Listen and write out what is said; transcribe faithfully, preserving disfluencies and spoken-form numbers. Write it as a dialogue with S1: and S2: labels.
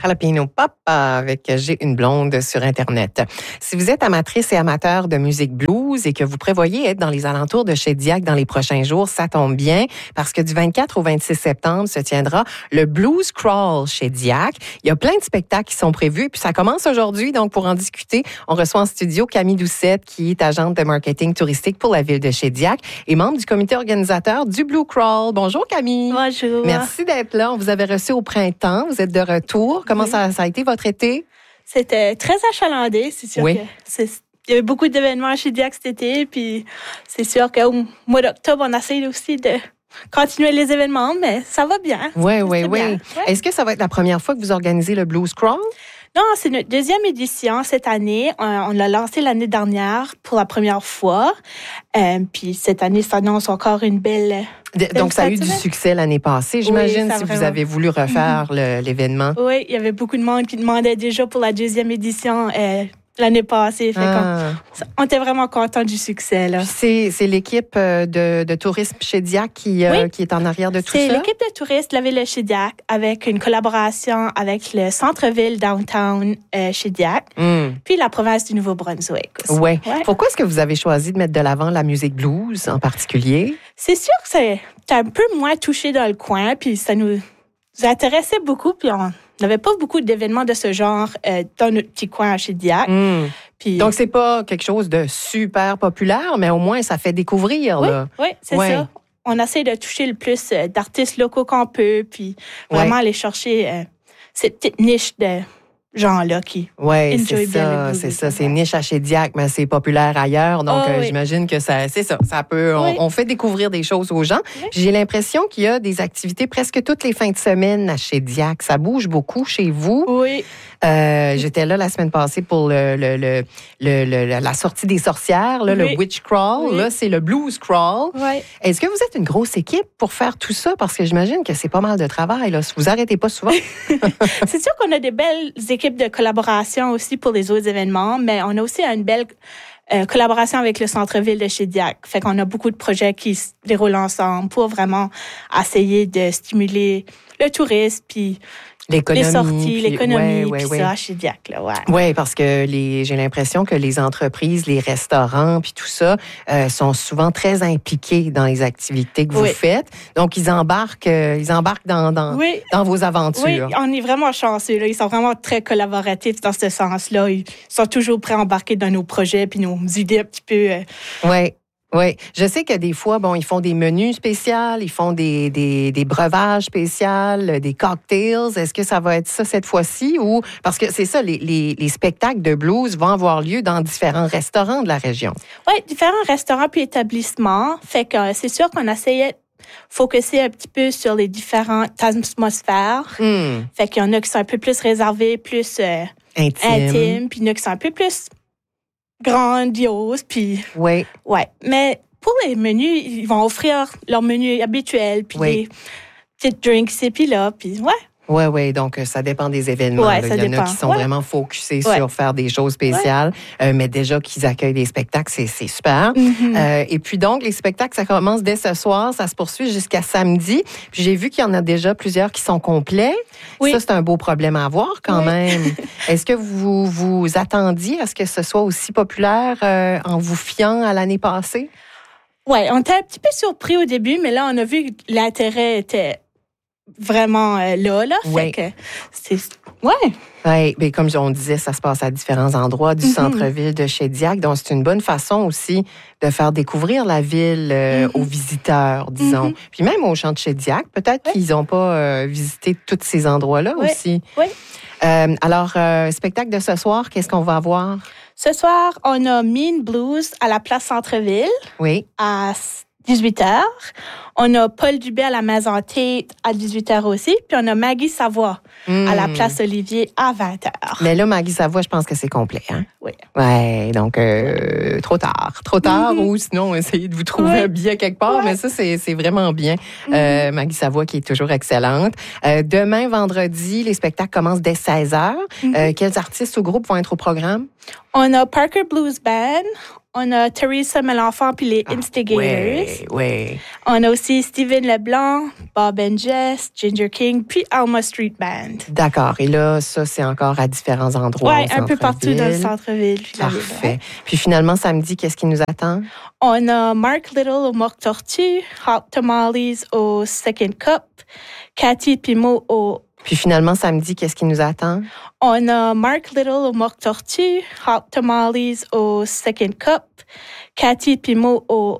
S1: Jalapeno Pop avec J'ai une blonde sur Internet. Si vous êtes amatrice et amateur de musique blues et que vous prévoyez être dans les alentours de Shediac dans les prochains jours, ça tombe bien parce que du vingt-quatre au vingt-six septembre se tiendra le Blues Crawl Shediac. Il y a plein de spectacles qui sont prévus puis ça commence aujourd'hui. Donc, pour en discuter, on reçoit en studio Camille Doucette qui est agente de marketing touristique pour la ville de Shediac et membre du comité organisateur du Blue Crawl. Bonjour Camille.
S2: Bonjour.
S1: Merci d'être là. On vous avait reçu au printemps. Vous êtes de retour. Comment oui. ça, ça a été votre été?
S2: C'était très achalandé, c'est sûr
S1: oui.
S2: que c'est, il y avait beaucoup d'événements à Shediac cet été, puis c'est sûr qu'au mois d'octobre, on essaie aussi de continuer les événements, mais ça va bien.
S1: Oui, oui, oui. Ouais. Est-ce que ça va être la première fois que vous organisez le Blues Crawl?
S2: Non, c'est notre deuxième édition cette année. On, on l'a lancé l'année dernière pour la première fois. Euh, puis cette année s'annonce encore une belle...
S1: De, donc, ça a eu du succès l'année passée, j'imagine,
S2: oui,
S1: si
S2: vraiment.
S1: Vous avez voulu refaire
S2: mm-hmm.
S1: le, l'événement.
S2: Oui, il y avait beaucoup de monde qui demandait déjà pour la deuxième édition euh, l'année passée. Fait ah. qu'on, on était vraiment contents du succès. Là.
S1: C'est, c'est l'équipe de, de tourisme Shediac qui,
S2: oui.
S1: euh, qui est en arrière de tout
S2: c'est
S1: ça?
S2: C'est l'équipe de touristes de la ville de Shediac avec une collaboration avec le centre-ville downtown euh, Shediac, mm. puis la province du Nouveau-Brunswick aussi.
S1: Ouais. Ouais. Pourquoi est-ce que vous avez choisi de mettre de l'avant la musique blues en particulier?
S2: C'est sûr que c'est, c'est un peu moins touché dans le coin, puis ça nous intéressait beaucoup, puis on n'avait pas beaucoup d'événements de ce genre euh, dans notre petit coin à Shediac.
S1: Mm. Puis, donc, c'est pas quelque chose de super populaire, mais au moins, ça fait découvrir.
S2: Oui,
S1: là.
S2: oui c'est ouais. ça. On essaie de toucher le plus d'artistes locaux qu'on peut, puis vraiment ouais. aller chercher euh, cette petite niche de gens-là qui
S1: ouais,
S2: enjoy
S1: c'est
S2: bien
S1: ça,
S2: le blues.
S1: C'est ça, c'est niche à Shediac, mais c'est populaire ailleurs. Donc,
S2: oh,
S1: euh,
S2: oui.
S1: j'imagine que ça, c'est ça, ça peut,
S2: oui.
S1: on, on fait découvrir des choses aux gens. Oui. J'ai l'impression qu'il y a des activités presque toutes les fins de semaine à Shediac. Ça bouge beaucoup chez vous.
S2: Oui.
S1: Euh, j'étais là la semaine passée pour le, le, le, le, le la sortie des sorcières, là, oui. le Witch Crawl. Oui. Là, c'est le Blues Crawl.
S2: Oui.
S1: Est-ce que vous êtes une grosse équipe pour faire tout ça? Parce que j'imagine que c'est pas mal de travail. Là. Vous arrêtez pas souvent.
S2: C'est sûr qu'on a des belles équipes de collaboration aussi pour les autres événements, mais on a aussi une belle euh, collaboration avec le centre-ville de Shediac. Fait qu'on a beaucoup de projets qui se déroulent ensemble pour vraiment essayer de stimuler le tourisme, puis
S1: l'économie,
S2: les sorties,
S1: puis,
S2: l'économie,
S1: ouais, ouais,
S2: puis
S1: ouais.
S2: ça, à Shediac, là, ouais.
S1: Oui, parce que les, j'ai l'impression que les entreprises, les restaurants, puis tout ça, euh, sont souvent très impliqués dans les activités que vous
S2: oui.
S1: faites. Donc, ils embarquent, euh, ils embarquent dans, dans,
S2: oui.
S1: dans vos aventures.
S2: Oui, on est vraiment chanceux, là. Ils sont vraiment très collaboratifs dans ce sens-là. Ils sont toujours prêts à embarquer dans nos projets, puis nous aider un petit peu. Euh...
S1: Oui. Oui, je sais que des fois, bon, ils font des menus spéciaux, ils font des, des, des breuvages spéciaux, des cocktails. Est-ce que ça va être ça cette fois-ci ou parce que c'est ça, les, les, les spectacles de blues vont avoir lieu dans différents restaurants de la région.
S2: Oui, différents restaurants puis établissements. Fait que c'est sûr qu'on essayait de focuser un petit peu sur les différentes atmosphères. Mm. Fait qu'il y en a qui sont un peu plus réservés, plus euh,
S1: intimes,
S2: intime, puis il y en a qui sont un peu plus grandiose, puis...
S1: Oui.
S2: Ouais. Mais pour les menus, ils vont offrir leur menu habituel, puis
S1: oui.
S2: des petites drinks et puis là, puis ouais.
S1: Oui, oui, donc ça dépend des événements.
S2: Ouais,
S1: là.
S2: ça
S1: Il y en
S2: dépend.
S1: a qui sont
S2: ouais.
S1: vraiment focusés
S2: ouais.
S1: sur faire des choses spéciales, ouais. euh, mais déjà qu'ils accueillent des spectacles, c'est, c'est super.
S2: Mm-hmm.
S1: Euh, et puis donc, les spectacles, ça commence dès ce soir, ça se poursuit jusqu'à samedi. Puis j'ai vu qu'il y en a déjà plusieurs qui sont complets.
S2: Oui.
S1: Ça, c'est un beau problème à avoir quand oui. même. Est-ce que vous vous attendiez à ce que ce soit aussi populaire euh, en vous fiant à l'année passée?
S2: Oui, on était un petit peu surpris au début, mais là, on a vu que l'intérêt était vraiment euh, là, là.
S1: Oui.
S2: Fait que c'est... Ouais.
S1: Oui, mais comme on disait, ça se passe à différents endroits du mm-hmm. centre-ville de Shediac. Donc, c'est une bonne façon aussi de faire découvrir la ville euh, mm-hmm. aux visiteurs, disons. Mm-hmm. Puis même aux champs de Shediac, peut-être oui. qu'ils n'ont pas euh, visité tous ces endroits-là
S2: oui.
S1: aussi.
S2: Oui.
S1: Euh, alors, euh, spectacle de ce soir, qu'est-ce qu'on va avoir?
S2: Ce soir, on a Mean Blues à la place Centre-ville.
S1: Oui.
S2: À dix-huit heures. On a Paul Dubé à la Maison Tate à dix-huit heures aussi. Puis on a Maggie Savoie mmh. à la place Olivier à vingt heures.
S1: Mais là, Maggie Savoie, je pense que c'est complet. Hein?
S2: Oui.
S1: Oui, donc euh, trop tard. Trop tard mmh. ou sinon, essayez de vous trouver oui. un billet quelque part. Ouais. Mais ça, c'est, c'est vraiment bien. Mmh. Euh, Maggie Savoie qui est toujours excellente. Euh, demain, vendredi, les spectacles commencent dès seize heures. Mmh. Euh, quels artistes ou groupes vont être au programme?
S2: On a Parker Blues Band. On a Teresa Melenfant puis les Instigators.
S1: Oui, oui.
S2: On a aussi aussi Steven Leblanc, Bob and Jess, Ginger King, puis Alma Street Band.
S1: D'accord. Et là, ça, c'est encore à différents endroits.
S2: Oui, un peu partout dans le centre-ville.
S1: Parfait. Puis finalement, samedi, qu'est-ce qui nous attend?
S2: On a Mark Little au Mock Tortue, Hot Tamales au Second Cup, Cathy Pimo au...
S1: Puis finalement, samedi, qu'est-ce qui nous attend?
S2: On a Mark Little au Mock Tortue, Hot Tamales au Second Cup, Cathy Pimo au